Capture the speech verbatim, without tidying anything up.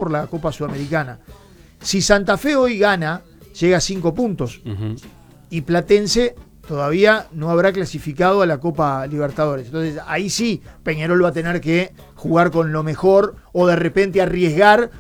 por la Copa Sudamericana. Si Santa Fe hoy gana, llega a cinco puntos. Uh-huh. Y Platense todavía no habrá clasificado a la Copa Libertadores. Entonces ahí sí Peñarol va a tener que jugar con lo mejor o de repente arriesgar